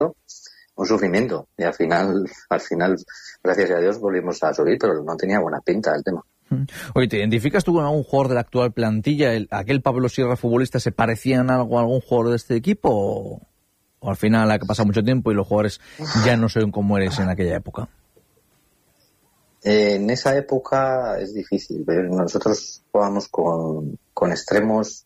un sufrimiento. Y al final, gracias a Dios, volvimos a subir, pero no tenía buena pinta el tema. Oye, ¿te identificas tú con algún jugador de la actual plantilla? ¿Aquel Pablo Sierra futbolista se parecía en algo a algún jugador de este equipo? ¿O al final ha pasado mucho tiempo y los jugadores ya no son como eres en aquella época? En esa época es difícil. Nosotros jugábamos con extremos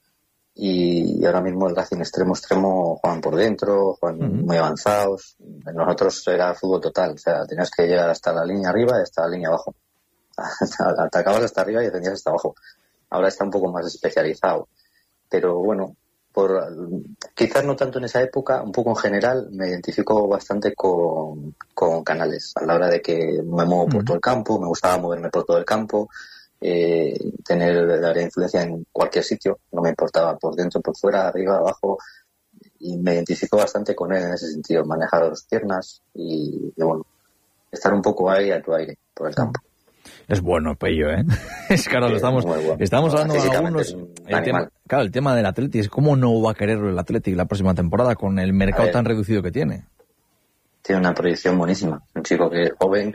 y ahora mismo el Racing extremo juegan por dentro, juegan muy avanzados. Nosotros era fútbol total, o sea, tenías que llegar hasta la línea arriba y hasta la línea abajo. Atacabas hasta arriba y defendías hasta abajo. Ahora está un poco más especializado, pero bueno, quizás no tanto en esa época, un poco en general me identifico bastante con Canales a la hora de que me muevo por todo el campo. Me gustaba moverme por todo el campo, tener el área de influencia en cualquier sitio, no me importaba por dentro, por fuera, arriba, abajo, y me identifico bastante con él en ese sentido, manejar las piernas y bueno, estar un poco ahí a tu aire por el campo. Es bueno, Pello, ¿eh? Es claro, estamos hablando de algunos. El tema del Atleti es cómo no va a querer el Atleti la próxima temporada con el mercado tan reducido que tiene. Tiene una proyección buenísima. Un chico que es joven,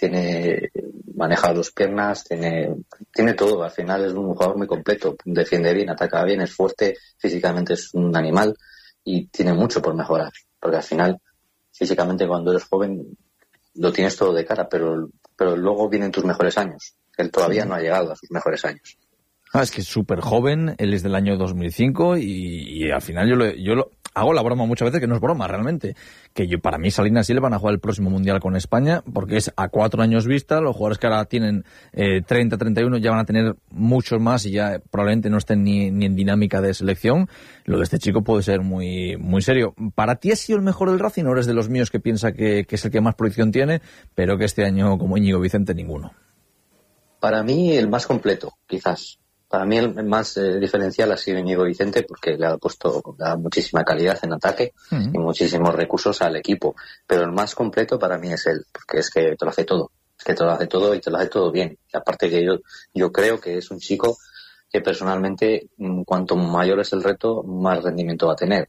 maneja dos piernas, tiene todo. Al final es un jugador muy completo. Defiende bien, ataca bien, es fuerte, físicamente es un animal y tiene mucho por mejorar. Porque al final, físicamente cuando eres joven lo tienes todo de cara, pero luego vienen tus mejores años. Él todavía no ha llegado a sus mejores años. Es que es súper joven, él es del año 2005 y al final yo lo hago la broma muchas veces, que no es broma realmente, que para mí Salinas y él van a jugar el próximo Mundial con España, porque es a 4 años vista. Los jugadores que ahora tienen 30, 31 ya van a tener muchos más y ya probablemente no estén ni en dinámica de selección. Lo de este chico puede ser muy, muy serio. ¿Para ti ha sido el mejor del Racing o eres de los míos que piensa que es el que más proyección tiene, pero que este año, como Íñigo Vicente, ninguno? Para mí el más completo, quizás. Para mí el más diferencial ha sido Íñigo Vicente, porque le ha dado muchísima calidad en ataque y muchísimos recursos al equipo. Pero el más completo para mí es él, porque es que te lo hace todo. Es que te lo hace todo y te lo hace todo bien. Y aparte que yo creo que es un chico que personalmente, cuanto mayor es el reto, más rendimiento va a tener.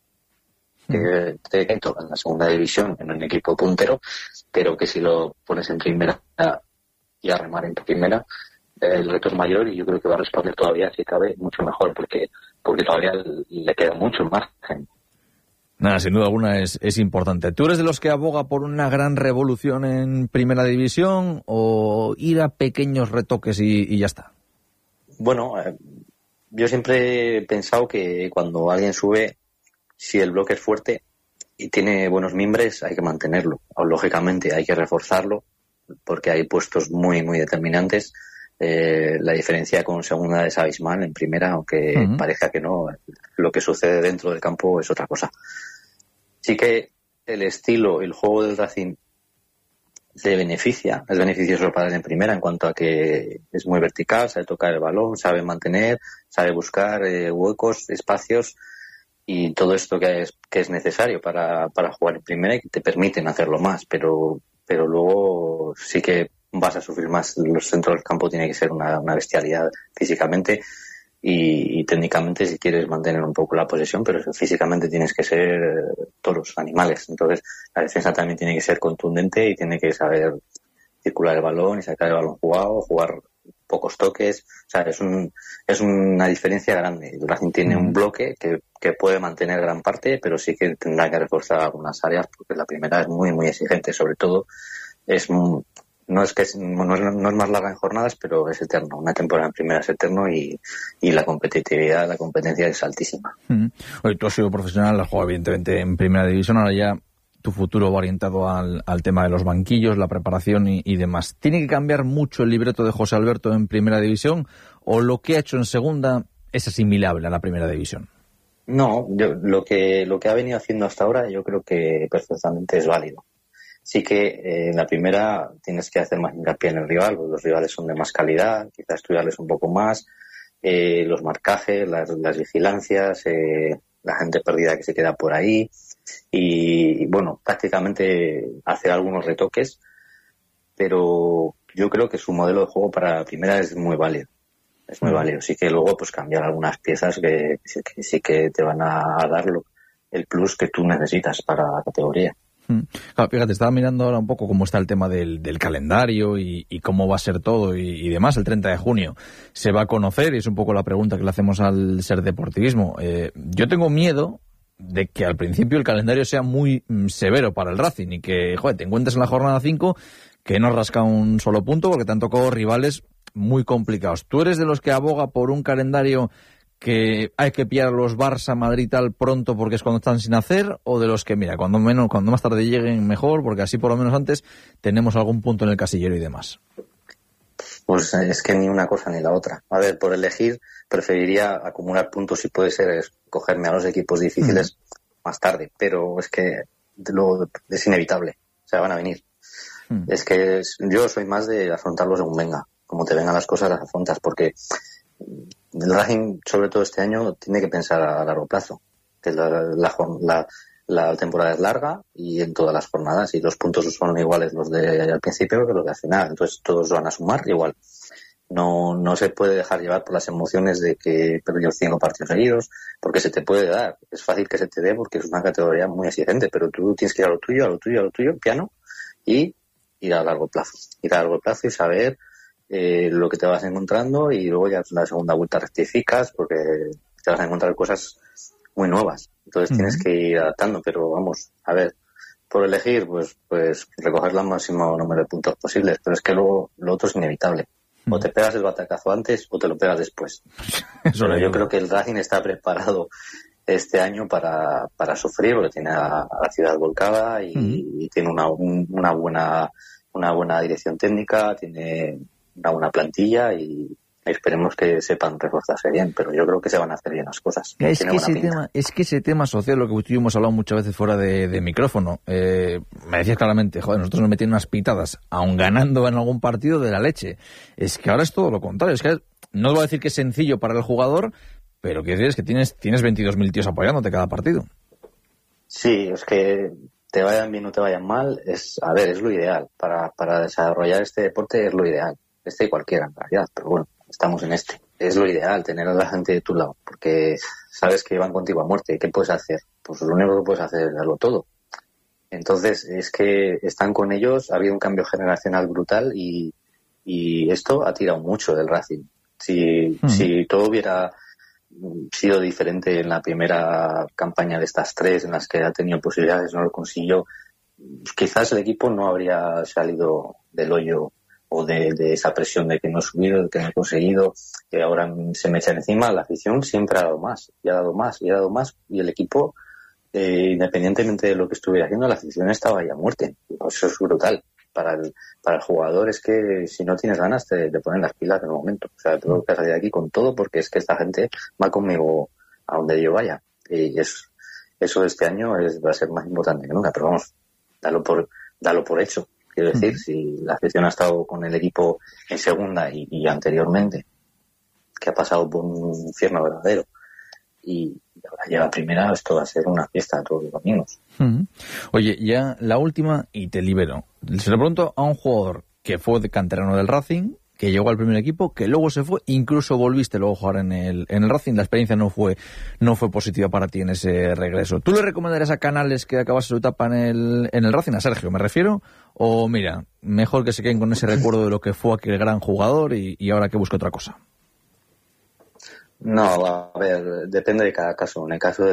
En la segunda división, en un equipo puntero, pero que si lo pones en primera y a remar en primera, el reto es mayor y yo creo que va a responder todavía, si cabe, mucho mejor, porque todavía le queda mucho margen. Nada, sin duda alguna es importante. ¿Tú eres de los que aboga por una gran revolución en Primera División o ir a pequeños retoques y ya está? Bueno, yo siempre he pensado que cuando alguien sube, si el bloque es fuerte y tiene buenos mimbres, hay que mantenerlo. O, lógicamente hay que reforzarlo, porque hay puestos muy, muy determinantes. La diferencia con segunda es abismal en primera, aunque parezca que no. Lo que sucede dentro del campo es otra cosa. Sí que el estilo, el juego del Racing le beneficia, es beneficioso para él en primera en cuanto a que es muy vertical, sabe tocar el balón, sabe mantener, sabe buscar huecos, espacios y todo esto que es necesario para jugar en primera y que te permiten hacerlo más, pero luego sí que vas a sufrir más. Los centros del campo tiene que ser una bestialidad físicamente y técnicamente, si quieres mantener un poco la posesión, pero físicamente tienes que ser toros, animales. Entonces la defensa también tiene que ser contundente y tiene que saber circular el balón y sacar el balón jugado, jugar pocos toques. O sea, es una diferencia grande. El Racing tiene un bloque que puede mantener gran parte, pero sí que tendrá que reforzar algunas áreas, porque la primera es muy, muy exigente. Sobre todo no es más larga en jornadas, pero es eterno. Una temporada en primera es eterno y la competitividad, la competencia es altísima. Oye, tú has sido profesional, has jugado evidentemente en Primera División, ahora ya tu futuro va orientado al tema de los banquillos, la preparación y demás. ¿Tiene que cambiar mucho el libreto de José Alberto en Primera División o lo que ha hecho en Segunda es asimilable a la Primera División? No, lo que ha venido haciendo hasta ahora yo creo que perfectamente es válido. Sí que en la primera tienes que hacer más hincapié en el rival, porque los rivales son de más calidad, quizás estudiarles un poco más, los marcajes, las vigilancias, la gente perdida que se queda por ahí y bueno, prácticamente hacer algunos retoques, pero yo creo que su modelo de juego para la primera es muy válido. Es muy válido. Sí que luego pues cambiar algunas piezas que sí que te van a darlo. el plus que tú necesitas para la categoría. Claro, fíjate, estaba mirando ahora un poco cómo está el tema del calendario y cómo va a ser todo y demás. El 30 de junio se va a conocer y es un poco la pregunta que le hacemos al Ser Deportivismo. Yo tengo miedo de que al principio el calendario sea muy severo para el Racing y que, joder, te encuentres en la jornada 5 que no rasca un solo punto porque te han tocado rivales muy complicados. ¿Tú eres de los que aboga por un calendario que hay que pillar a los Barça, Madrid tal pronto porque es cuando están sin hacer, o de los que, mira, cuando más tarde lleguen mejor, porque así por lo menos antes tenemos algún punto en el casillero y demás? Pues es que ni una cosa ni la otra. A ver, por elegir, preferiría acumular puntos si puede ser, cogerme a los equipos difíciles más tarde, pero es que es inevitable, o sea, van a venir. Es que yo soy más de afrontarlo según venga, como te vengan las cosas las afrontas, porque el Racing, sobre todo este año, tiene que pensar a largo plazo, que la temporada es larga y en todas las jornadas, y los puntos son iguales los de al principio que los de al final, entonces todos van a sumar igual. No se puede dejar llevar por las emociones de que perdió 5 partidos seguidos, porque se te puede dar, es fácil que se te dé porque es una categoría muy exigente, pero tú tienes que ir a lo tuyo, piano, y ir a largo plazo y saber lo que te vas encontrando, y luego ya en la segunda vuelta rectificas porque te vas a encontrar cosas muy nuevas, entonces tienes que ir adaptando, pero vamos, a ver, por elegir pues recoger el máximo número de puntos posibles, pero es que luego lo otro es inevitable, o te pegas el batacazo antes o te lo pegas después. Pero yo creo que el Racing está preparado este año para sufrir, porque tiene a la ciudad volcada y tiene una buena dirección técnica, tiene una buena plantilla y esperemos que sepan reforzarse bien, pero yo creo que se van a hacer bien las cosas. Es que ese tema social, lo que tú y yo hemos hablado muchas veces fuera de micrófono, me decías claramente, joder, nosotros nos metimos unas pitadas, aun ganando en algún partido, de la leche. Es que ahora es todo lo contrario, es que no os voy a decir que es sencillo para el jugador, pero que es que tienes 22.000 tíos apoyándote cada partido. Sí, es que te vayan bien o te vayan mal, es lo ideal. Para desarrollar este deporte es lo ideal. Y cualquiera en realidad, pero bueno, estamos en este. Es lo ideal, tener a la gente de tu lado, porque sabes que van contigo a muerte. ¿Qué puedes hacer? Pues lo único que puedes hacer es darlo todo. Entonces, es que están con ellos, ha habido un cambio generacional brutal y esto ha tirado mucho del Racing. Si todo hubiera sido diferente en la primera campaña de estas 3 en las que ha tenido posibilidades, no lo consiguió, quizás el equipo no habría salido del hoyo o de esa presión de que no he subido, de que no he conseguido, que ahora se me echa encima. La afición siempre ha dado más, y ha dado más, y ha dado más, y el equipo, independientemente de lo que estuviera haciendo, la afición estaba ya a muerte. Eso es brutal. Para el jugador es que si no tienes ganas te ponen las pilas en el momento. O sea, tengo que salir de aquí con todo porque es que esta gente va conmigo a donde yo vaya. Y eso de este año va a ser más importante que nunca. Pero vamos, dalo por hecho. Quiero decir, si la afición ha estado con el equipo en segunda y anteriormente, que ha pasado por un infierno verdadero, y ahora llega a primera, esto va a ser una fiesta todos los domingos. Oye, ya la última y te libero. Se lo pregunto a un jugador que fue de canterano del Racing, que llegó al primer equipo, que luego se fue, incluso volviste luego a jugar en el Racing, la experiencia no fue positiva para ti en ese regreso. ¿Tú le recomendarías a Canales que acabase su etapa en el Racing, a Sergio me refiero? O mira, mejor que se queden con ese recuerdo de lo que fue aquel gran jugador y ahora que busque otra cosa? No, a ver, depende de cada caso. En el caso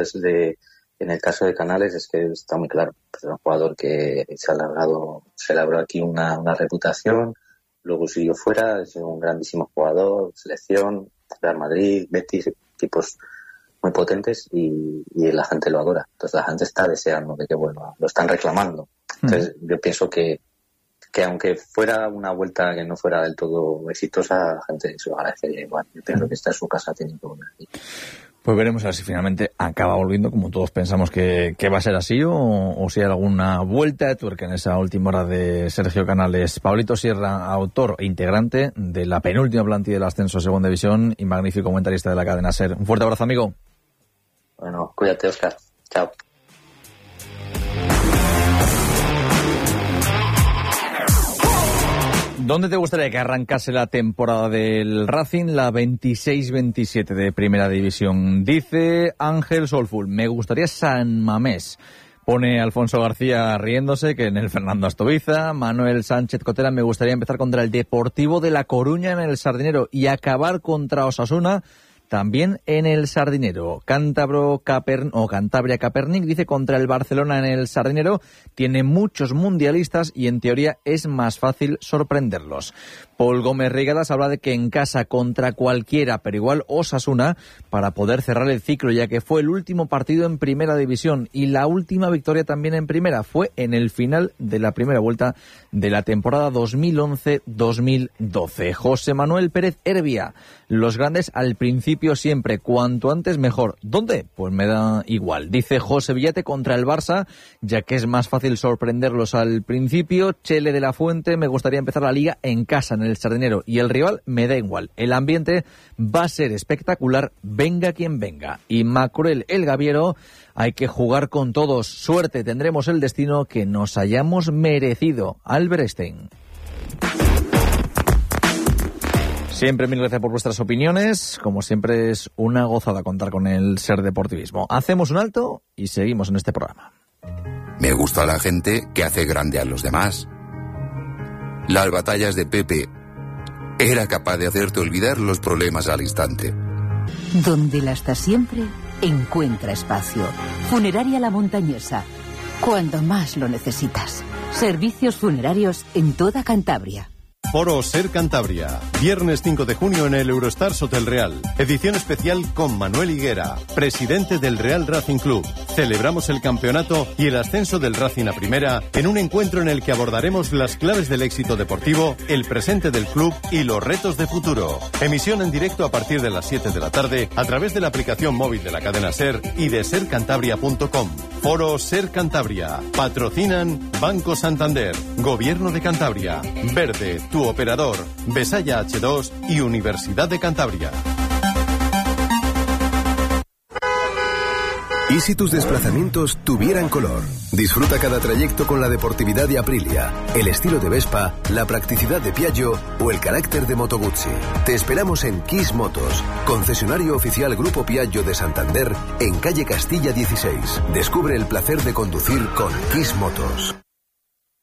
de Canales es que está muy claro. Es un jugador que se labró aquí una reputación, luego siguió fuera, es un grandísimo jugador, selección, Real Madrid, Betis, equipos muy potentes y la gente lo adora. Entonces la gente está deseando de que vuelva, lo están reclamando. Entonces yo pienso que aunque fuera una vuelta que no fuera del todo exitosa, la gente se lo agradecería igual. Yo pienso que está en su casa, tiene que volver aquí. Pues veremos a ver si finalmente acaba volviendo, como todos pensamos que va a ser así, o si hay alguna vuelta de tuerca en esa última hora de Sergio Canales. Pablito Sierra, autor e integrante de la penúltima plantilla del ascenso a Segunda División y magnífico comentarista de la cadena SER. Un fuerte abrazo, amigo. Bueno, cuídate, Óscar. Chao. ¿Dónde te gustaría que arrancase la temporada del Racing, la 26-27 de Primera División? Dice Ángel Solful, me gustaría San Mamés. Pone Alfonso García riéndose, que en el Fernando Astoviza. Manuel Sánchez Cotera, me gustaría empezar contra el Deportivo de La Coruña en el Sardinero y acabar contra Osasuna también en el Sardinero. Cantabria Capernic dice contra el Barcelona en el Sardinero. Tiene muchos mundialistas y en teoría es más fácil sorprenderlos. Paul Gómez Rigadas habla de que en casa contra cualquiera, pero igual Osasuna, para poder cerrar el ciclo, ya que fue el último partido en Primera División y la última victoria también en Primera. Fue en el final de la primera vuelta de la temporada 2011-2012. José Manuel Pérez Herbia, los grandes al principio siempre, cuanto antes mejor. ¿Dónde? Pues me da igual. Dice José Villate contra el Barça, ya que es más fácil sorprenderlos al principio. Chele de la Fuente, me gustaría empezar la liga en casa, en el Sardinero, y el rival me da igual. El ambiente va a ser espectacular, venga quien venga. Y Macruel el Gaviero, hay que jugar con todos. Suerte, tendremos el destino que nos hayamos merecido. Albert Stein. Siempre mil gracias por vuestras opiniones. Como siempre es una gozada contar con el Ser Deportivismo. Hacemos un alto y seguimos en este programa. Me gusta la gente que hace grande a los demás. Las batallas de Pepe era capaz de hacerte olvidar los problemas al instante. Donde la está siempre, encuentra espacio. Funeraria La Montañesa. Cuando más lo necesitas. Servicios funerarios en toda Cantabria. Foro Ser Cantabria, viernes 5 de junio en el Eurostars Hotel Real. Edición especial con Manuel Higuera, presidente del Real Racing Club. Celebramos el campeonato y el ascenso del Racing a Primera en un encuentro en el que abordaremos las claves del éxito deportivo, el presente del club y los retos de futuro. Emisión en directo a partir de las 7 de la tarde a través de la aplicación móvil de la cadena Ser y de sercantabria.com. Foro Ser Cantabria. Patrocinan Banco Santander, Gobierno de Cantabria, Verde, tu operador, Besaya H2 y Universidad de Cantabria. ¿Y si tus desplazamientos tuvieran color? Disfruta cada trayecto con la deportividad de Aprilia, el estilo de Vespa, la practicidad de Piaggio o el carácter de Moto Guzzi. Te esperamos en Kiss Motos, concesionario oficial Grupo Piaggio de Santander, en calle Castilla 16. Descubre el placer de conducir con Kiss Motos.